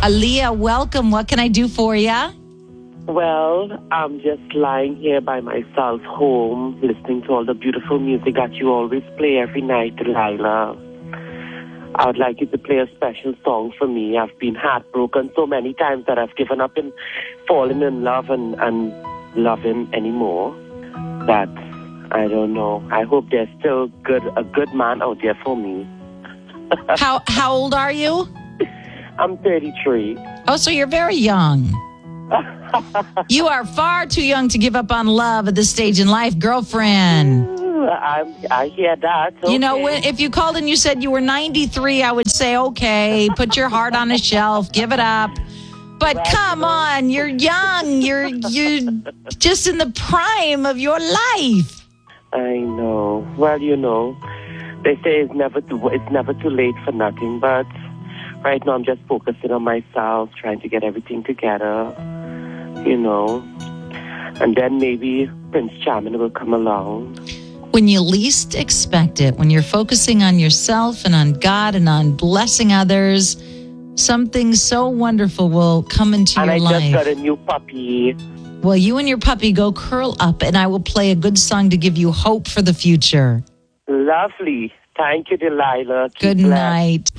Aaliyah, welcome. What can I do for you? Well, I'm just lying here by myself home, listening to all the beautiful music that you always play every night, Delilah. I would like you to play a special song for me. I've been heartbroken so many times that I've given up in falling in love and loving anymore. But I don't know. I hope there's still a good man out there for me. How old are you? I'm 33. Oh, so you're very young. You are far too young to give up on love at this stage in life, girlfriend. I hear that. Okay. You know, if you called and you said you were 93, I would say, okay, put your heart on a shelf, give it up. But come on, you're young. You're just in the prime of your life. I know. Well, you know, they say it's never too late for nothing. But right now, I'm just focusing on myself, trying to get everything together. You know, and then maybe Prince Charming will come along. When you least expect it, when you're focusing on yourself and on God and on blessing others, something so wonderful will come into your life. And I just got a new puppy. Well, you and your puppy go curl up, and I will play a good song to give you hope for the future. Lovely. Thank you, Delilah. Good night.